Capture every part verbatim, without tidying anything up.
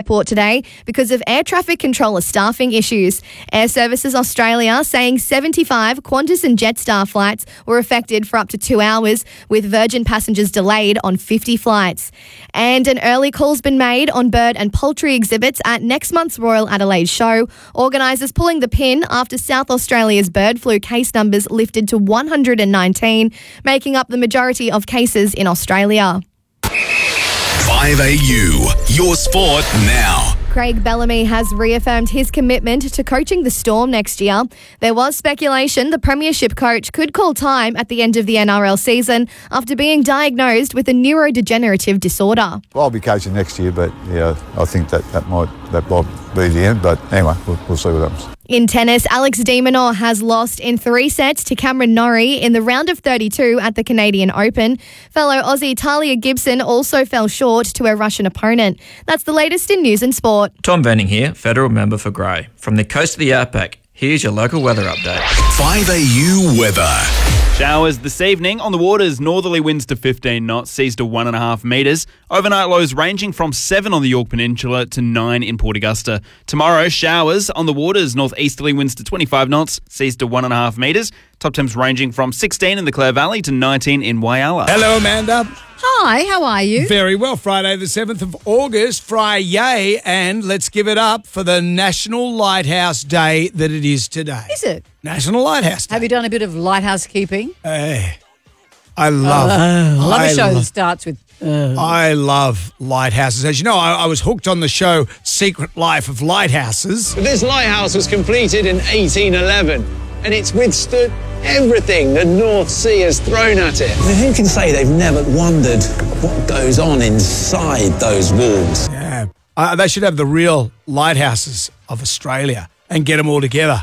airport today because of air traffic controller staffing issues. Air Services Australia saying seventy-five Qantas and Jetstar flights were affected for up to two hours, with Virgin passengers delayed on fifty flights. And an early call's been made on bird and poultry exhibits at next month's Royal Adelaide Show. Organisers pulling the pin after South Australia's bird flu case numbers lifted to one hundred nineteen, making up the majority of cases in Australia. five A U, your sport now. Craig Bellamy has reaffirmed his commitment to coaching the Storm next year. There was speculation the Premiership coach could call time at the end of the N R L season after being diagnosed with a neurodegenerative disorder. Well, I'll be coaching next year, but yeah, I think that, that might that might be the end. But anyway, we'll, we'll see what happens. In tennis, Alex de Minaur has lost in three sets to Cameron Norrie in the round of thirty-two at the Canadian Open. Fellow Aussie Talia Gibson also fell short to her Russian opponent. That's the latest in news and sport. Tom Venning here, federal member for Grey. From the coast of the outback, here's your local weather update. five A U weather. Showers this evening. On the waters, northerly winds to fifteen knots, seas to one and a half metres. Overnight lows ranging from seven on the Yorke Peninsula to nine in Port Augusta. Tomorrow, showers on the waters, northeasterly winds to twenty-five knots, seas to one and a half metres. Top temps ranging from sixteen in the Clare Valley to nineteen in Whyalla. Hello, Amanda. Hi, how are you? Very well. Friday the seventh of August, Friday, and let's give it up for the National Lighthouse Day that it is today. Is it? National Lighthouse Day. Have you done a bit of lighthouse keeping? Uh, I love I love a show lo- that starts with... Uh. I love lighthouses. As you know, I, I was hooked on the show Secret Life of Lighthouses. This lighthouse was completed in eighteen eleven, and it's withstood everything the North Sea has thrown at it. I mean, who can say they've never wondered what goes on inside those walls? Yeah, uh, they should have the real lighthouses of Australia and get them all together.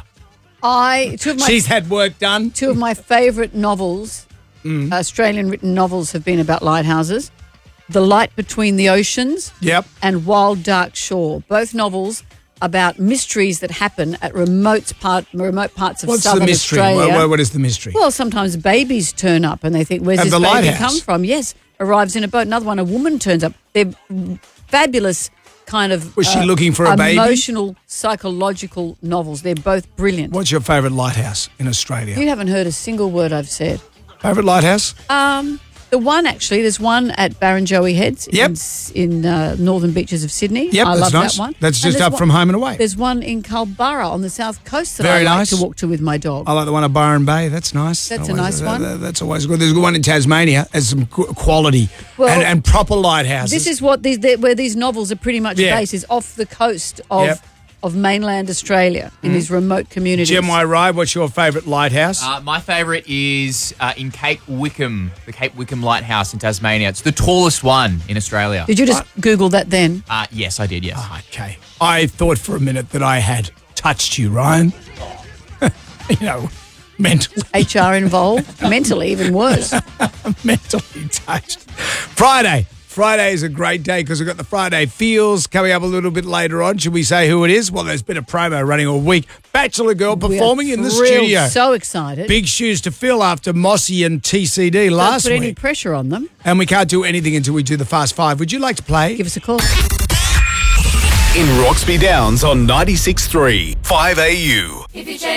I two of my, She's had work done. Two of my favourite novels, mm. Australian written novels, have been about lighthouses. The Light Between the Oceans yep. and Wild Dark Shore. Both novels about mysteries that happen at remote part remote parts of What's southern the mystery? Australia. What, what is the mystery? Well, sometimes babies turn up and they think, where's At this the baby lighthouse? come from? Yes, arrives in a boat. Another one, a woman turns up. They're fabulous kind of Was she uh, looking for a baby? emotional, psychological novels. They're both brilliant. What's your favourite lighthouse in Australia? You haven't heard a single word I've said. Favourite lighthouse? Um, the one, actually, there's one at Barrenjoey Heads Yep. in, in uh, northern beaches of Sydney. Yep, I that's love nice. that one. That's And just there's up one- from Home and Away. There's one in Culburra on the south coast that Very I like nice. to walk to with my dog. I like the one at Byron Bay. That's nice. That's a Always- nice that- one. that- that's always good. There's a good one in Tasmania. Has some qu- quality Well, and, and proper lighthouses. This is what these the, where these novels are pretty much Yeah. based, is off the coast of Yep. of mainland Australia in these remote communities. Jim Wyride, what's your favourite lighthouse? Uh, my favourite is uh, in Cape Wickham, the Cape Wickham Lighthouse in Tasmania. It's the tallest one in Australia. Did you just Google that then? Uh, yes, I did, yes. Okay. I thought for a minute that I had touched you, Ryan. you know, mentally. H R involved? Mentally, even worse. mentally touched. Friday. Friday is a great day because we've got the Friday Feels coming up a little bit later on. Should we say who it is? Well, there's been a promo running all week. Bachelor Girl performing We are in the thrilled, studio. So excited. Big shoes to fill after Mossy and T C D last Don't put week. any pressure on them. And we can't do anything until we do the Fast Five. Would you like to play? Give us a call. In Roxby Downs on ninety-six point three, five A U.